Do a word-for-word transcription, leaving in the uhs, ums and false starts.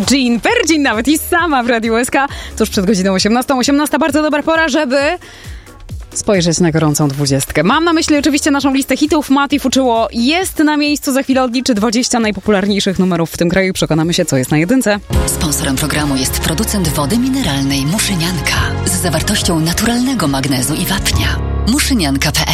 Jean Virgin nawet i sama w Radiu S K. Tuż przed godziną osiemnastą. osiemnasta bardzo dobra pora, żeby spojrzeć na gorącą dwudziestkę. Mam na myśli oczywiście naszą listę hitów. Mati Fuczyło jest na miejscu, za chwilę odliczy dwadzieścia najpopularniejszych numerów w tym kraju. Przekonamy się, co jest na jedynce. Sponsorem programu jest producent wody mineralnej Muszynianka z zawartością naturalnego magnezu i wapnia. muszynianka kropka p